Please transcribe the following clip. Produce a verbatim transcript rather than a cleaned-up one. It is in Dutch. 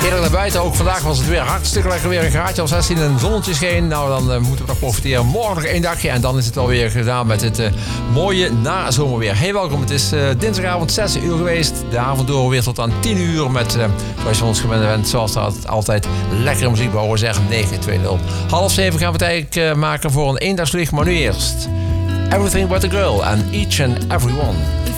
Heerlijk naar buiten. Ook vandaag was het weer hartstikke lekker weer. Een graadje of zestien en een zonnetje scheen. Nou, dan uh, moeten we nog profiteren. Morgen nog één dagje en dan is het alweer gedaan met het uh, mooie nazomerweer. Hey, welkom. Het is uh, dinsdagavond zes uur geweest. De avond door weer tot aan tien uur met, uh, zoals je ons gewend bent, zoals dat altijd, lekkere muziek. We horen zeggen negen twee nul. Half zeven gaan we het eigenlijk uh, maken voor een eendagsvlieg. Maar nu eerst Everything But A Girl and Each and Every One.